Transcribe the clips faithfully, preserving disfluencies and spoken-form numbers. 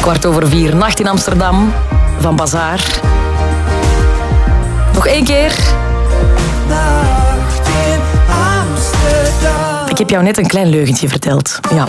Kwart over vier, Nacht in Amsterdam van Bazaar. Nog één keer. Nacht in Amsterdam. Ik heb jou net een klein leugentje verteld. Ja.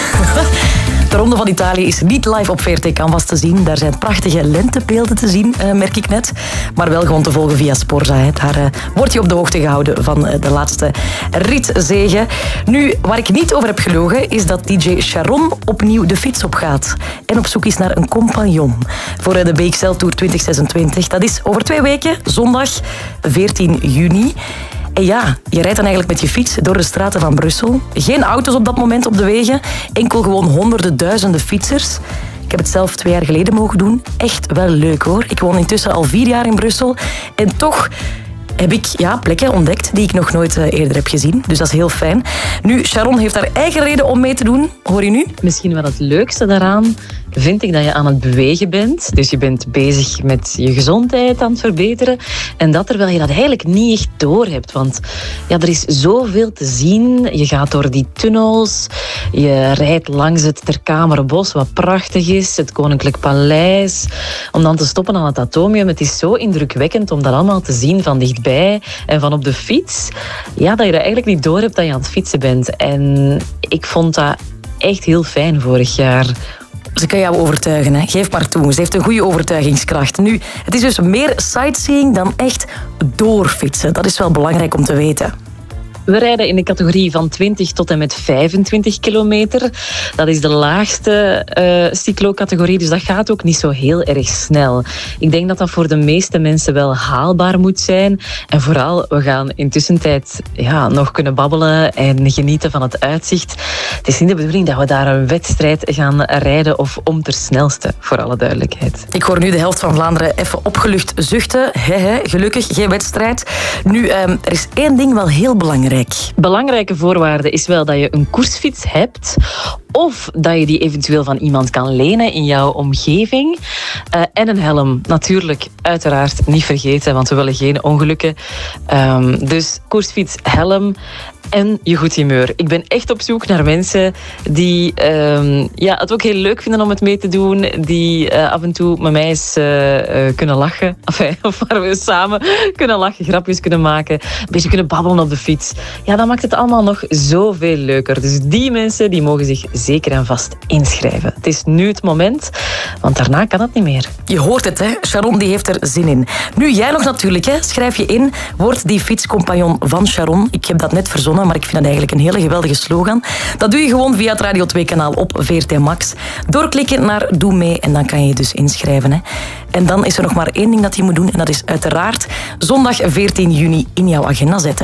De Ronde van Italië is niet live op V R T Canvas te zien. Daar zijn prachtige lentebeelden te zien, uh, merk ik net. Maar wel gewoon te volgen via Sporza. Hè. Daar uh, wordt je op de hoogte gehouden van uh, de laatste ritzege. Nu, waar ik niet over heb gelogen, is dat D J Sharon opnieuw de fiets opgaat. En op zoek is naar een compagnon. Voor uh, de B X L Tour twintig zesentwintig. Dat is over twee weken, zondag veertien juni. En ja, je rijdt dan eigenlijk met je fiets door de straten van Brussel. Geen auto's op dat moment op de wegen. Enkel gewoon honderden, duizenden fietsers. Ik heb het zelf twee jaar geleden mogen doen. Echt wel leuk hoor. Ik woon intussen al vier jaar in Brussel. En toch heb ik ja, plekken ontdekt die ik nog nooit eerder heb gezien. Dus dat is heel fijn. Nu, Sharon heeft haar eigen reden om mee te doen. Hoor je nu? Misschien wel het leukste daaraan vind ik dat je aan het bewegen bent. Dus je bent bezig met je gezondheid aan het verbeteren. En dat terwijl je dat eigenlijk niet echt doorhebt. Want ja, er is zoveel te zien. Je gaat door die tunnels. Je rijdt langs het Ter Kamerbos, wat prachtig is. Het Koninklijk Paleis. Om dan te stoppen aan het Atomium. Het is zo indrukwekkend om dat allemaal te zien van dichtbij. En van op de fiets. Ja, dat je dat eigenlijk niet doorhebt dat je aan het fietsen bent. En ik vond dat echt heel fijn vorig jaar. Ze kan jou overtuigen, hè. Geef maar toe. Ze heeft een goede overtuigingskracht. Nu, het is dus meer sightseeing dan echt doorfietsen. Dat is wel belangrijk om te weten. We rijden in de categorie van twintig tot en met vijfentwintig kilometer. Dat is de laagste uh, cyclo-categorie, dus dat gaat ook niet zo heel erg snel. Ik denk dat dat voor de meeste mensen wel haalbaar moet zijn. En vooral, we gaan intussen tijd ja, nog kunnen babbelen en genieten van het uitzicht. Het is niet de bedoeling dat we daar een wedstrijd gaan rijden of om ter snelste, voor alle duidelijkheid. Ik hoor nu de helft van Vlaanderen even opgelucht zuchten. He, he, gelukkig, geen wedstrijd. Nu, um, er is één ding wel heel belangrijk. Belangrijke voorwaarde is wel dat je een koersfiets hebt of dat je die eventueel van iemand kan lenen in jouw omgeving. Uh, en een helm, natuurlijk, uiteraard niet vergeten, want we willen geen ongelukken. Um, dus koersfiets, helm en je goed humeur. Ik ben echt op zoek naar mensen die um, ja, het ook heel leuk vinden om het mee te doen, die uh, af en toe met mij eens uh, uh, kunnen lachen. Enfin, of waar we samen kunnen lachen, grapjes kunnen maken, een beetje kunnen babbelen op de fiets. Ja, dat maakt het allemaal nog zoveel leuker. Dus die mensen die mogen zich zeker en vast inschrijven. Het is nu het moment, want daarna kan het niet meer. Je hoort het, hè? Sharon die heeft er zin in. Nu, jij nog natuurlijk, hè? Schrijf je in. Word die fietscompagnon van Sharon. Ik heb dat net verzonnen, maar ik vind dat eigenlijk een hele geweldige slogan. Dat doe je gewoon via het Radio twee kanaal op V R T Max. Doorklikken naar Doe mee en dan kan je je dus inschrijven. Hè? En dan is er nog maar één ding dat je moet doen en dat is uiteraard zondag veertien juni in jouw agenda zetten.